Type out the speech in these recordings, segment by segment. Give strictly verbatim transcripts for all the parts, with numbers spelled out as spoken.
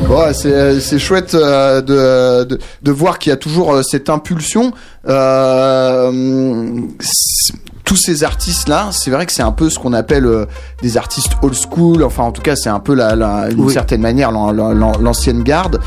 Ouais, c'est, c'est chouette euh, de, de, de voir qu'il y a toujours euh, cette impulsion. Euh, tous ces artistes-là, c'est vrai que c'est un peu ce qu'on appelle euh, des artistes old school. Enfin, en tout cas, c'est un peu la, la, d'une oui. certaine manière l'an, l'an, l'ancienne garde.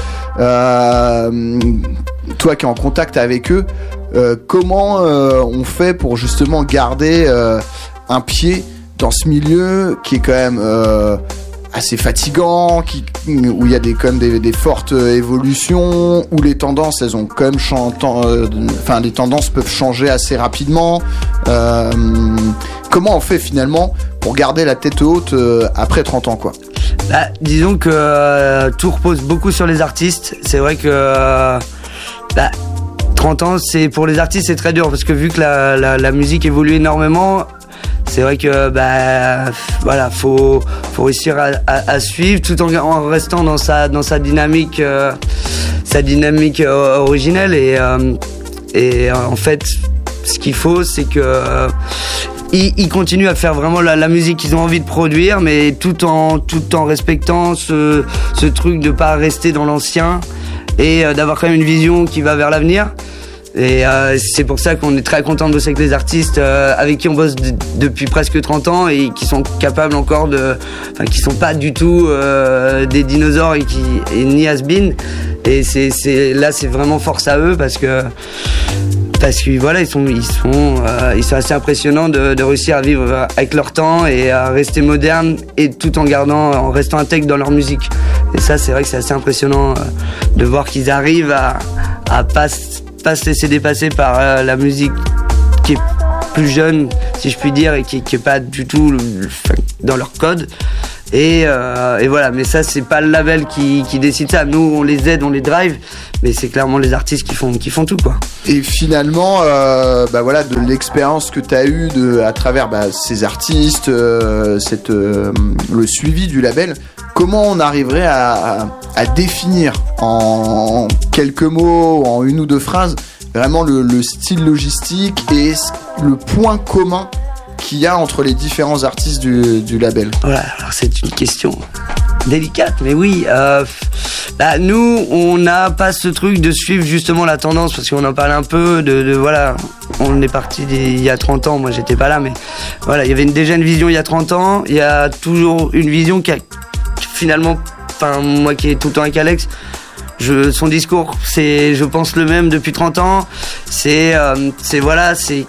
Euh, toi qui es en contact avec eux, euh, comment euh, on fait pour justement garder euh, un pied dans ce milieu qui est quand même euh, assez fatigant, qui, où il y a des, quand même des, des fortes évolutions, où les tendances, elles ont quand même chantant, euh, enfin, les tendances peuvent changer assez rapidement. Euh, comment on fait finalement pour garder la tête haute euh, après trente ans, quoi? Bah, disons que euh, tout repose beaucoup sur les artistes. C'est vrai que euh, bah, trente ans, c'est, pour les artistes, c'est très dur parce que vu que la, la, la musique évolue énormément, c'est vrai que bah voilà, faut faut réussir à, à, à suivre tout en, en restant dans sa dans sa dynamique euh, sa dynamique euh, originelle et euh, et euh, en fait ce qu'il faut c'est que euh, ils, ils continuent à faire vraiment la, la musique qu'ils ont envie de produire, mais tout en tout en respectant ce ce truc de pas rester dans l'ancien et euh, d'avoir quand même une vision qui va vers l'avenir. Et euh, c'est pour ça qu'on est très content de bosser avec des artistes euh, avec qui on bosse d- depuis presque trente ans et qui sont capables encore de... Enfin, qui sont pas du tout euh, des dinosaures et, qui, et ni has-been. Et c'est, c'est, là, c'est vraiment force à eux parce que... Parce que voilà, ils sont, ils sont, euh, ils sont assez impressionnants de, de réussir à vivre avec leur temps et à rester modernes et tout en gardant, en restant intègres dans leur musique. Et ça, c'est vrai que c'est assez impressionnant euh, de voir qu'ils arrivent à, à pas... pas se laisser dépasser par euh, la musique qui est plus jeune, si je puis dire, et qui, qui est pas du tout le, le, dans leur code. Et, euh, et voilà, mais ça, c'est pas le label qui, qui décide ça. Nous, on les aide, on les drive, mais c'est clairement les artistes qui font, qui font tout, quoi. Et finalement, euh, bah voilà, de l'expérience que tu as eue de, à travers bah, ces artistes, euh, cette, euh, le suivi du label, comment on arriverait à, à, à définir en quelques mots, en une ou deux phrases, vraiment le, le style logistique et le point commun qu'il y a entre les différents artistes du, du label? Voilà, alors c'est une question délicate, mais oui. Euh, bah, nous, on n'a pas ce truc de suivre justement la tendance, parce qu'on en parle un peu de, de voilà, on est parti des, il y a trente ans, moi j'étais pas là, mais voilà, il y avait une, déjà une vision il y a trente ans, il y a toujours une vision qui a finalement, enfin moi qui est tout le temps avec Alex, je, son discours, c'est, je pense le même depuis trente ans, c'est, euh, c'est voilà, c'est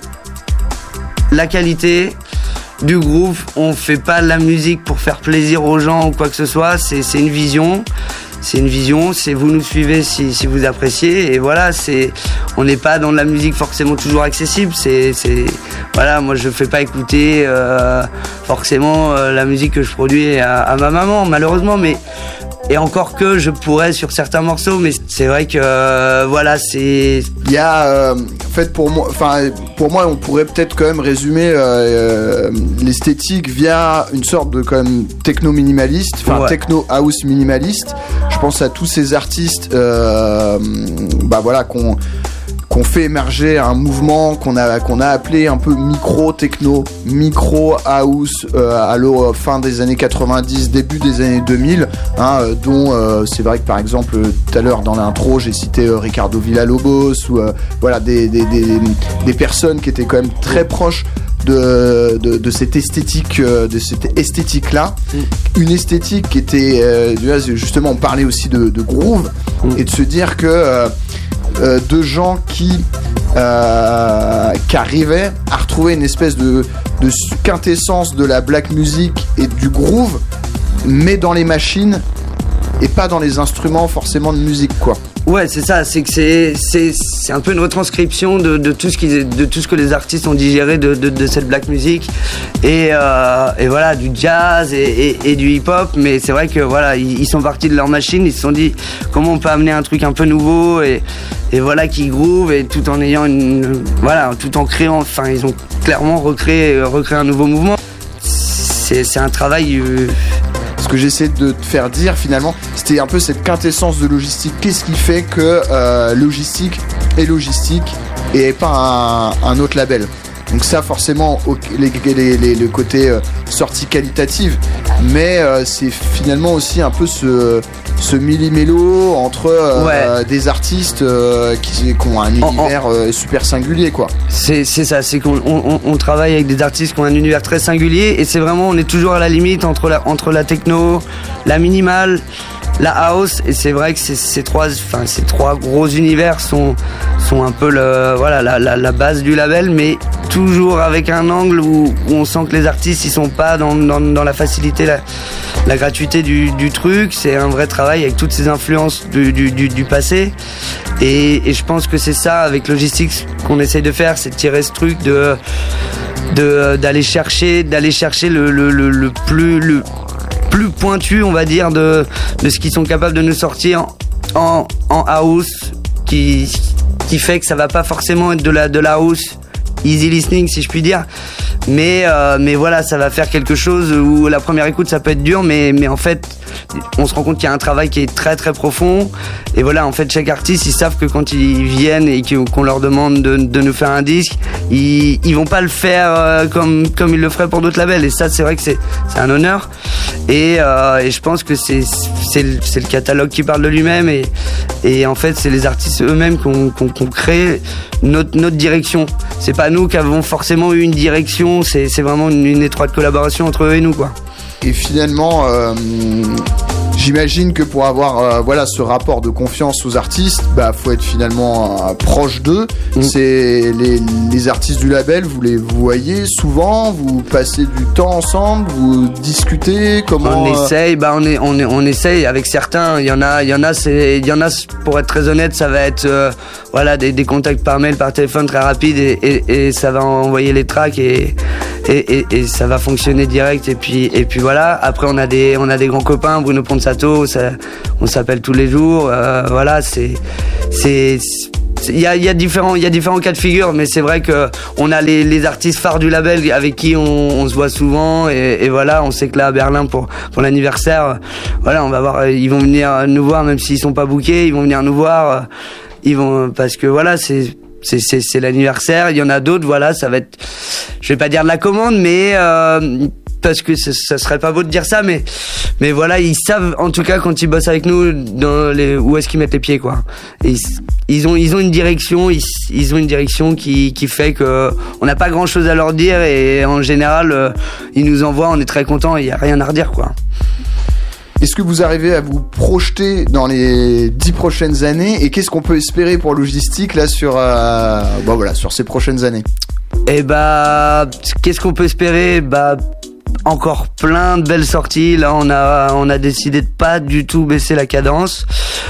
la qualité du groove. On fait pas la musique pour faire plaisir aux gens ou quoi que ce soit, c'est, c'est une vision. C'est une vision, c'est vous nous suivez si, si vous appréciez, et voilà, c'est, on n'est pas dans de la musique forcément toujours accessible, c'est, c'est, voilà, moi je fais pas écouter euh, forcément euh, la musique que je produis à, à ma maman, malheureusement, mais, et encore que je pourrais sur certains morceaux, mais c'est vrai que euh, voilà, c'est... Il y a, euh, en fait, pour moi, enfin, pour moi, on pourrait peut-être quand même résumer euh, l'esthétique via une sorte de quand même techno minimaliste, enfin ouais. techno house minimaliste. Je pense à tous ces artistes, euh, bah voilà, qu'on qu'on fait émerger un mouvement qu'on a qu'on a appelé un peu micro techno, micro house euh, à la fin des années quatre-vingt-dix, début des années deux mille, hein, euh, dont euh, c'est vrai que par exemple tout à l'heure dans l'intro j'ai cité euh, Ricardo Villalobos ou euh, voilà des, des des des personnes qui étaient quand même très proches de, de, de cette esthétique de cette esthétique là mm. une esthétique qui était euh, justement on parlait aussi de, de groove mm. et de se dire que euh, euh, de gens qui euh, qui arrivaient à retrouver une espèce de, de quintessence de la black music et du groove, mais dans les machines et pas dans les instruments forcément de musique, quoi. Ouais, c'est ça, c'est que c'est, c'est, c'est un peu une retranscription de, de, tout ce qui, de tout ce que les artistes ont digéré de, de, de cette black music et, euh, et voilà, du jazz et, et, et du hip-hop, mais c'est vrai que voilà, ils, ils sont partis de leur machine, ils se sont dit comment on peut amener un truc un peu nouveau et, et voilà, qui groove et tout en ayant une, voilà, tout en créant, enfin ils ont clairement recréé, recréé un nouveau mouvement. C'est, c'est un travail... Euh, Ce que j'essaie de te faire dire finalement, c'était un peu cette quintessence de logistique. Qu'est-ce qui fait que euh, logistique est logistique et pas un, un autre label? Donc ça forcément les, les, les, le côté euh, sortie qualitative, mais euh, c'est finalement aussi un peu ce, ce millimélo entre euh, ouais. des artistes euh, qui, qui ont un univers oh, oh. Euh, super singulier quoi. C'est, c'est ça, c'est qu'on on, on travaille avec des artistes qui ont un univers très singulier et c'est vraiment, on est toujours à la limite entre la, entre la techno, la minimale, la house, et c'est vrai que ces, ces trois, enfin ces trois gros univers sont sont un peu le, voilà la, la, la base du label, mais toujours avec un angle où, où on sent que les artistes ils sont pas dans dans, dans la facilité, la, la gratuité du, du truc. C'est un vrai travail avec toutes ces influences du du, du, du passé, et, et je pense que c'est ça avec Logistics qu'on essaye de faire, c'est de tirer ce truc de de d'aller chercher d'aller chercher le le le, le plus le plus pointu, on va dire, de, de ce qu'ils sont capables de nous sortir en, en house, qui, qui fait que ça va pas forcément être de la, de la house easy listening, si je puis dire, mais, euh, mais voilà, ça va faire quelque chose où la première écoute ça peut être dur, mais, mais en fait on se rend compte qu'il y a un travail qui est très très profond, et voilà, en fait chaque artiste ils savent que quand ils viennent et qu'on leur demande de, de nous faire un disque, ils, ils vont pas le faire euh, comme, comme ils le feraient pour d'autres labels, et ça c'est vrai que c'est, c'est un honneur, et, euh, et je pense que c'est, c'est, le, c'est le catalogue qui parle de lui-même, et, et en fait c'est les artistes eux-mêmes qui ont, qui ont, qui ont créé notre, notre direction. C'est pas nous qui avons forcément eu une direction, c'est, c'est vraiment une, une étroite collaboration entre eux et nous quoi. Et finalement, euh, j'imagine que pour avoir euh, voilà ce rapport de confiance aux artistes, bah faut être finalement euh, proche d'eux. Mmh. C'est les, les artistes du label, vous les voyez souvent, vous passez du temps ensemble, vous discutez, comment on essaye, bah on est on est on essaye avec certains. Il y en a, il y en a, c'est, il y en a pour être très honnête, ça va être euh, voilà des, des contacts par mail, par téléphone très rapide, et, et, et ça va envoyer les tracks et et, et et ça va fonctionner direct, et puis et puis voilà. Après on a des on a des grands copains, Bruno Ponsato, ça, on s'appelle tous les jours, euh, voilà, c'est c'est il y a il y a différents il y a différents cas de figure, mais c'est vrai que on a les les artistes phares du label avec qui on, on se voit souvent, et, et voilà, on sait que là à Berlin pour pour l'anniversaire, voilà, on va voir, ils vont venir nous voir même s'ils sont pas bookés, ils vont venir nous voir, ils vont, parce que voilà, c'est c'est c'est c'est l'anniversaire. Il y en a d'autres, voilà, ça va être, je vais pas dire de la commande, mais euh, parce que ça, ça serait pas beau de dire ça, mais mais voilà, ils savent en tout cas quand ils bossent avec nous dans les, où est-ce qu'ils mettent les pieds quoi. Et ils, ils ont ils ont une direction, ils, ils ont une direction qui qui fait que on n'a pas grand chose à leur dire, et en général euh, ils nous envoient, on est très contents, il y a rien à redire quoi. Est-ce que vous arrivez à vous projeter dans les dix prochaines années, et qu'est-ce qu'on peut espérer pour Logistic là sur euh, bon voilà sur ces prochaines années? Eh bah, qu'est-ce qu'on peut espérer? Bah, encore plein de belles sorties. Là, on a on a décidé de pas du tout baisser la cadence.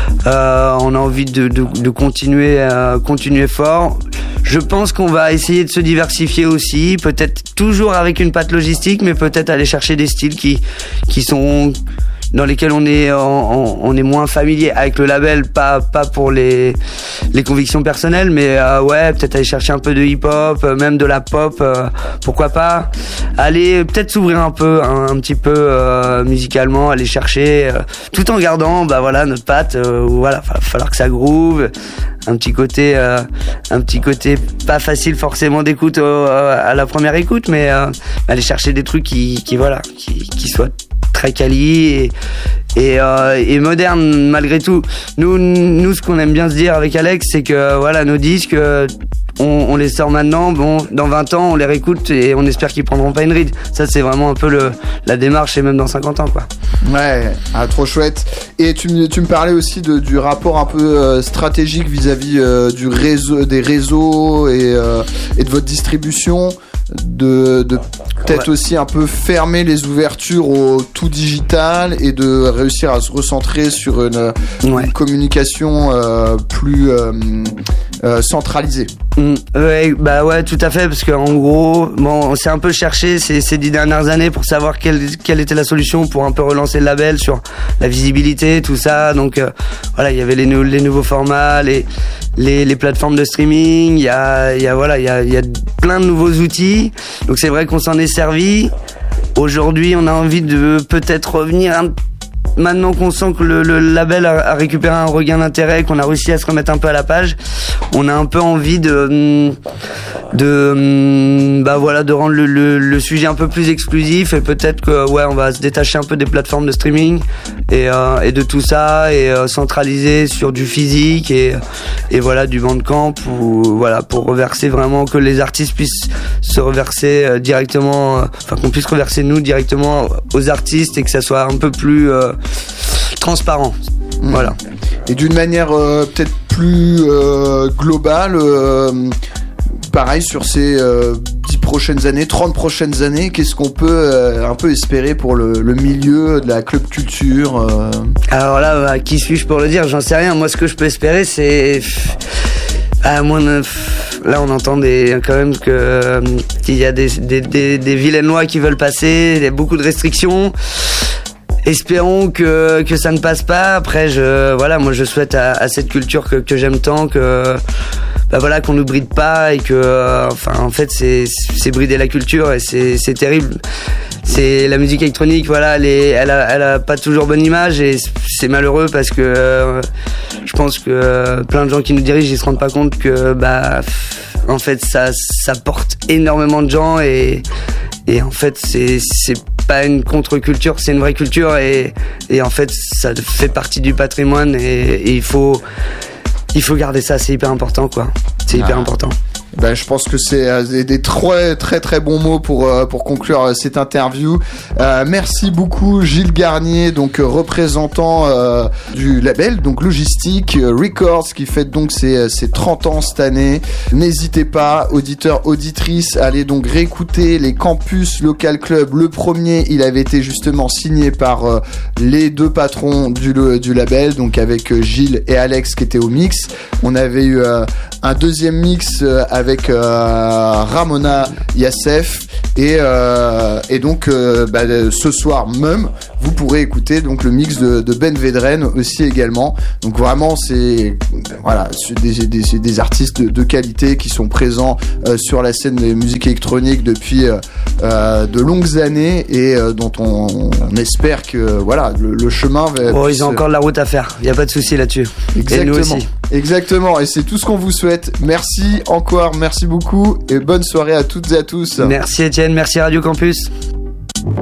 Euh, on a envie de de, de continuer euh, continuer fort. Je pense qu'on va essayer de se diversifier aussi, peut-être toujours avec une patte logistique, mais peut-être aller chercher des styles qui qui sont dans lesquels on est on, on est moins familier avec le label, pas pas pour les les convictions personnelles, mais euh, ouais, peut-être aller chercher un peu de hip-hop, euh, même de la pop, euh, pourquoi pas, aller peut-être s'ouvrir un peu un, un petit peu euh, musicalement, aller chercher euh, tout en gardant bah voilà notre patte, euh, voilà, va falloir que ça groove, un petit côté euh, un petit côté pas facile forcément d'écoute euh, à la première écoute, mais euh, aller chercher des trucs qui qui voilà qui qui soient très quali et et, euh, et moderne malgré tout. Nous nous ce qu'on aime bien se dire avec Alex, c'est que voilà, nos disques on, on les sort maintenant, bon dans vingt ans on les réécoute et on espère qu'ils prendront pas une ride. Ça c'est vraiment un peu le la démarche, et même dans cinquante ans quoi. Ouais, ah, trop chouette. Et tu me tu me parlais aussi de du rapport un peu euh, stratégique vis-à-vis euh, du réseau, des réseaux et euh, et de votre distribution, de, de peut-être ouais. aussi un peu fermer les ouvertures au tout digital et de réussir à se recentrer sur une, ouais. une communication euh, plus euh, euh, centralisée. Mmh, ouais, bah ouais, tout à fait, parce qu'en gros, bon, on s'est un peu cherché ces, ces dix dernières années pour savoir quelle, quelle était la solution pour un peu relancer le label sur la visibilité, tout ça. Donc euh, voilà, il y avait les, nou- les nouveaux formats, les, les, les plateformes de streaming, il y a, il y a voilà, il y a, il y a plein de nouveaux outils. Donc c'est vrai qu'on s'en est servi. Aujourd'hui, on a envie de peut-être revenir un Maintenant qu'on sent que le, le label a, a récupéré un regain d'intérêt, qu'on a réussi à se remettre un peu à la page, on a un peu envie de de bah voilà de rendre le, le, le sujet un peu plus exclusif et peut-être que ouais on va se détacher un peu des plateformes de streaming et, euh, et de tout ça et euh, centraliser sur du physique et, et voilà du Bandcamp ou voilà pour reverser vraiment que les artistes puissent se reverser euh, directement enfin qu'on puisse reverser nous directement aux artistes et que ça soit un peu plus euh, transparent. Mmh. Voilà. Et d'une manière euh, peut-être plus euh, globale euh, pareil sur ces euh, dix prochaines années, trente prochaines années, qu'est-ce qu'on peut euh, un peu espérer pour le, le milieu de la club culture euh... Alors là, bah, qui suis-je pour le dire? J'en sais rien. Moi, ce que je peux espérer, c'est... Ah, moi, là, on entend des, quand même que, euh, qu'il y a des, des, des, des vilaines lois qui veulent passer, il y a beaucoup de restrictions. Espérons que, que ça ne passe pas. Après, je, voilà, moi, je souhaite à, à cette culture que, que j'aime tant que... Bah voilà, qu'on nous bride pas et que euh, enfin en fait c'est c'est brider la culture et c'est c'est terrible. C'est la musique électronique, voilà, elle est, elle a elle a pas toujours bonne image et c'est malheureux parce que euh, je pense que euh, plein de gens qui nous dirigent ils se rendent pas compte que bah en fait ça ça porte énormément de gens et et en fait c'est c'est pas une contre-culture, c'est une vraie culture et et en fait ça fait partie du patrimoine et, et il faut Il faut garder ça, c'est hyper important quoi. C'est hyper ah. important. Ben, je pense que c'est euh, des, des très très très bons mots pour euh, pour conclure euh, cette interview. Euh, merci beaucoup Gilles Garnier, donc euh, représentant euh, du label donc Logistic Records qui fête donc ses ses trente ans cette année. N'hésitez pas, auditeurs auditrices, à aller donc réécouter les Campus Local Club. Le premier, il avait été justement signé par euh, les deux patrons du du label, donc avec euh, Gilles et Alex qui étaient au mix. On avait eu euh, un deuxième mix euh, avec euh, Ramona Yassef et, euh, et donc euh, bah, ce soir même vous pourrez écouter donc le mix de, de Ben Vedren aussi également. Donc vraiment c'est voilà des, des, des artistes de, de qualité qui sont présents euh, sur la scène de musique électronique depuis euh, de longues années et euh, dont on, on espère que voilà le, le chemin va. Oh, ils ont encore de la route à faire. Il y a pas de souci là-dessus. Exactement. Et nous aussi. Exactement. Et c'est tout ce qu'on vous souhaite. Merci encore, merci beaucoup et bonne soirée à toutes et à tous. Merci Étienne, merci Radio Campus.